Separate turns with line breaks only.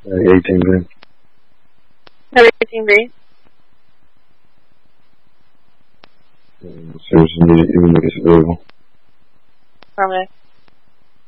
18 green.
Another 18 green.
Seriously, even if it's available.
Affirmative.